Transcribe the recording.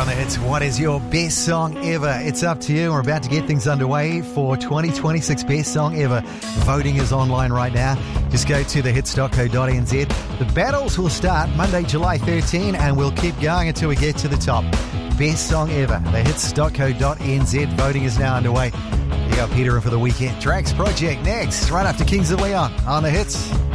on the Hits. What is your best song ever? It's up to you. We're about to get things underway for 2026 Best Song Ever. Voting is online right now. Just go to thehits.co.nz. The battles will start Monday, July 13, and we'll keep going until we get to the top. Best song ever. Thehits.co.nz. Voting is now underway. You got Peter in for the weekend. Drax Project next, right after Kings of Leon on the Hits.